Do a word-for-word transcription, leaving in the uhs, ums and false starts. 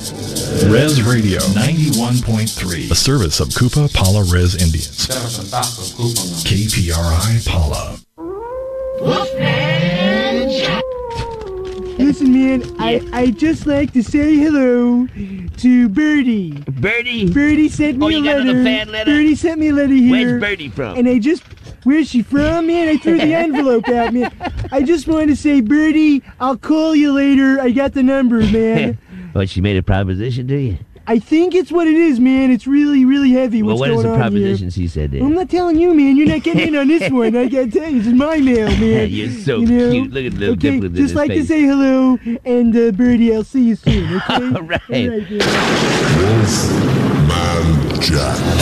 Res Radio ninety-one point three, a service of Koopa Pala Res Indians. K P R I Pala. Listen, man, I I just like to say hello to Birdie. Birdie? Birdie sent me Oh, a you got letter. another fan letter? Birdie sent me a letter here. Where's Birdie from? And I just, where's she from, man? I threw the envelope out, man. I just wanted to say, Birdie, I'll call you later. I got the number, man. Well, she made a proposition to you? I think it's what it is, man. It's really, really heavy. Well, What's what is going the on proposition here. she said there? Well, I'm not telling you, man. You're not getting in on this one. I gotta tell you, this is my mail, man. You're so You know? cute. Look at the little Okay, dimple in just his like face. to say hello, and uh, Birdie, I'll see you soon. Okay. All right. All right, man. Wolfman Jack.